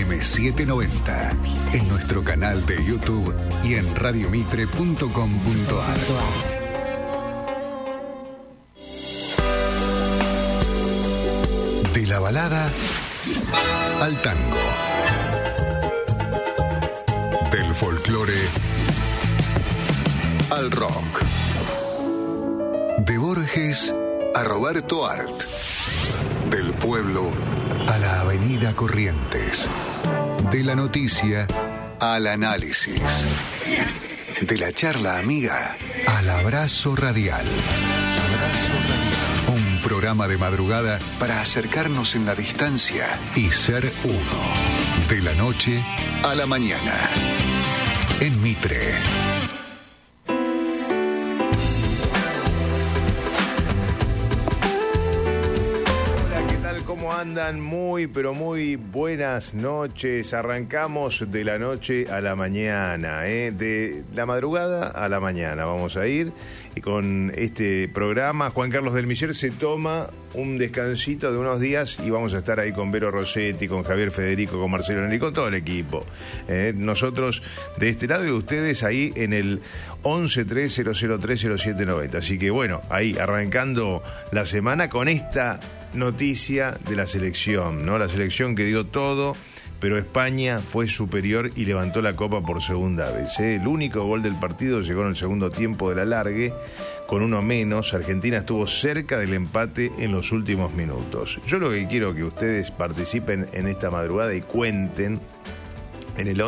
AM790. En nuestro canal de YouTube y en radiomitre.com.ar. De la balada al tango. Del folclore al rock. De Borges a Roberto Art. Del pueblo a la avenida Corrientes. De la noticia al análisis. De la charla amiga al abrazo radial. Un programa de madrugada para acercarnos en la distancia y ser uno. De la noche a la mañana. En Mitre. ¿Cómo andan? Muy, pero muy buenas noches. Arrancamos de la noche a la mañana, de la madrugada a la mañana. Vamos a ir y con este programa Juan Carlos del Miser se toma un descansito de unos días y vamos a estar ahí con Vero Rossetti, con Javier Federico, con Marcelo Nelly, con todo el equipo. Nosotros de este lado y ustedes ahí en el 1130030790. Así que bueno, ahí arrancando la semana con esta noticia de la selección, ¿no? La selección que dio todo, pero España fue superior y levantó la copa por segunda vez. El único gol del partido llegó en el segundo tiempo del alargue, con uno menos. Argentina estuvo cerca del empate en los últimos minutos. Yo lo que quiero que ustedes participen en esta madrugada y cuenten en el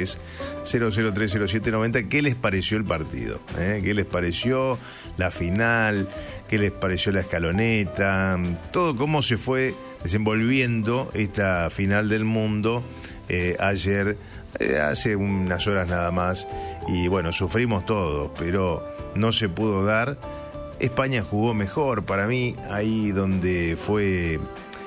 1130030790 qué les pareció el partido, qué les pareció la final, qué les pareció la escaloneta, todo cómo se fue desenvolviendo esta final del mundo ayer, hace unas horas nada más, y bueno, sufrimos todos, pero no se pudo dar. España jugó mejor, para mí, ahí donde fue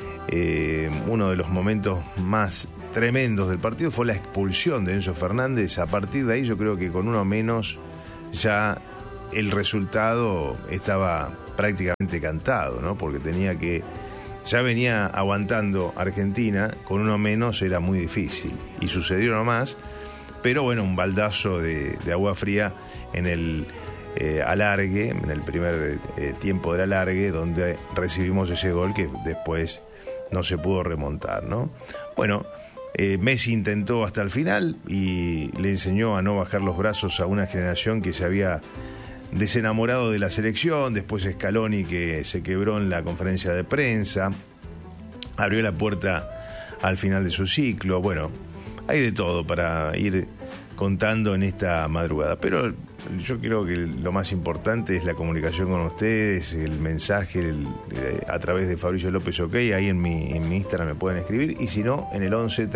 uno de los momentos más tremendos del partido fue la expulsión de Enzo Fernández. A partir de ahí yo creo que con uno menos ya el resultado estaba prácticamente cantado, ¿no? Porque ya venía aguantando Argentina, con uno menos era muy difícil y sucedió nomás, pero bueno, un baldazo de agua fría en el alargue, en el primer tiempo del alargue, donde recibimos ese gol que después no se pudo remontar, ¿no? Bueno, Messi intentó hasta el final y le enseñó a no bajar los brazos a una generación que se había desenamorado de la selección. Después Scaloni, que se quebró en la conferencia de prensa, abrió la puerta al final de su ciclo. Bueno, hay de todo para ir contando en esta madrugada, pero yo creo que lo más importante es la comunicación con ustedes, el mensaje a través de Fabricio López OK, ahí en mi Instagram me pueden escribir, y si no, en el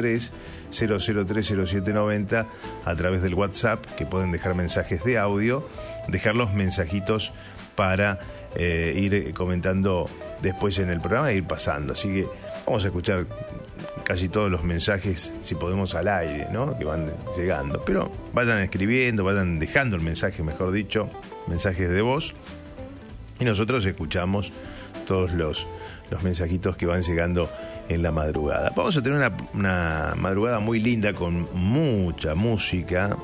1130030790 a través del WhatsApp, que pueden dejar mensajes de audio, dejar los mensajitos para ir comentando después en el programa e ir pasando. Así que vamos a escuchar casi todos los mensajes, si podemos, al aire, ¿no? Que van llegando. Pero vayan escribiendo, vayan dejando el mensaje, mejor dicho, mensajes de voz. Y nosotros escuchamos todos los mensajitos que van llegando en la madrugada. Vamos a tener una madrugada muy linda con mucha música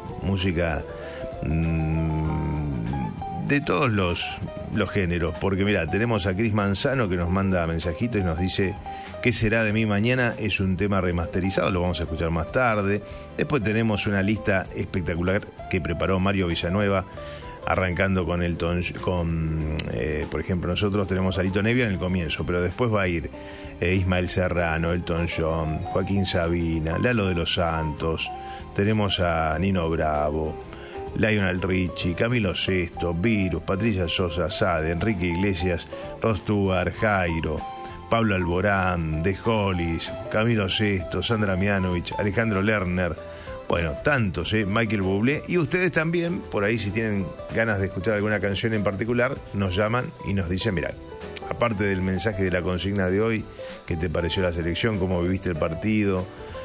de todos los géneros. Porque mirá, tenemos a Cris Manzano que nos manda mensajitos y nos dice: ¿qué será de mí mañana? Es un tema remasterizado, lo vamos a escuchar más tarde. Después tenemos una lista espectacular que preparó Mario Villanueva, arrancando con por ejemplo, nosotros tenemos a Lito Nevia en el comienzo, pero después va a ir Ismael Serrano, Elton John, Joaquín Sabina, Lalo de los Santos, tenemos a Nino Bravo, Lionel Richie, Camilo Sesto, Virus, Patricia Sosa, Sade, Enrique Iglesias, Rod Stewart, Jairo, Pablo Alborán, The Hollies, Camilo Sesto, Sandra Mianovich, Alejandro Lerner, bueno, tantos, Michael Bublé, y ustedes también, por ahí si tienen ganas de escuchar alguna canción en particular, nos llaman y nos dicen: mirá, aparte del mensaje de la consigna de hoy, ¿qué te pareció la selección? ¿Cómo viviste el partido?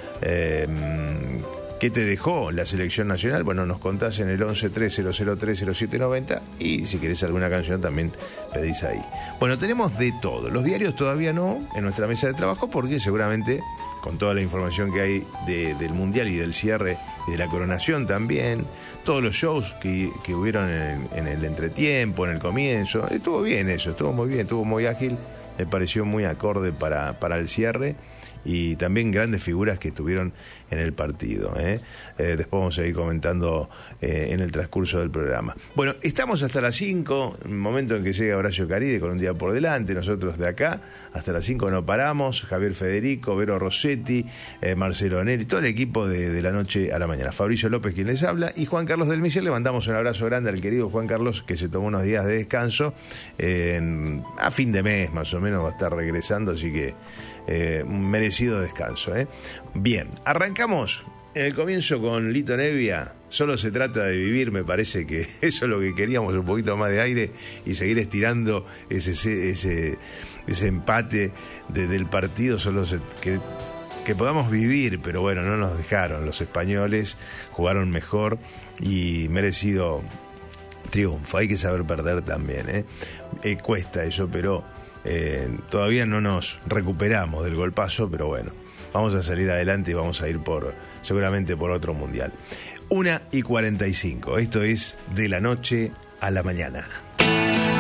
¿Qué te dejó la selección nacional? Bueno, nos contás en el 1130030790 y si querés alguna canción también pedís ahí. Bueno, tenemos de todo. Los diarios todavía no en nuestra mesa de trabajo porque seguramente con toda la información que hay del Mundial y del cierre y de la coronación también, todos los shows que hubieron en el entretiempo, en el comienzo. Estuvo bien eso, estuvo muy bien, estuvo muy ágil, me pareció muy acorde para el cierre, y también grandes figuras que estuvieron en el partido. Después vamos a ir comentando en el transcurso del programa. Bueno, estamos hasta las 5, momento en que llega Horacio Caride con un día por delante. Nosotros de acá hasta las 5 no paramos. Javier Federico, Vero Rossetti, Marcelo Neri, todo el equipo de la noche a la mañana. Fabricio López quien les habla, y Juan Carlos del Michel. Le mandamos un abrazo grande al querido Juan Carlos, que se tomó unos días de descanso. A fin de mes más o menos va a estar regresando, así que un merecido descanso. Bien, arrancamos en el comienzo con Lito Nebbia. Solo se trata de vivir. Me parece que eso es lo que queríamos, un poquito más de aire y seguir estirando ese empate del partido. Que podamos vivir, pero bueno, no nos dejaron. Los españoles jugaron mejor y merecido triunfo. Hay que saber perder también, cuesta eso, pero todavía no nos recuperamos del golpazo, pero bueno, vamos a salir adelante y vamos a ir seguramente por otro mundial. 1:45, esto es De la Noche a la Mañana.